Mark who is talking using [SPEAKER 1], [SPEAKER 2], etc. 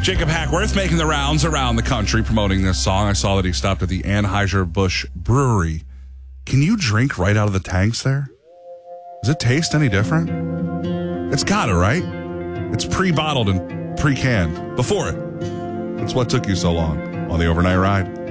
[SPEAKER 1] Jacob Hackworth making the rounds around the country promoting this song. I saw that he stopped at the Anheuser-Busch Brewery. Can you drink right out of the tanks there? Does it taste any different? It's gotta, right? It's pre-bottled and pre-canned. Before it. That's what took you so long on the overnight ride.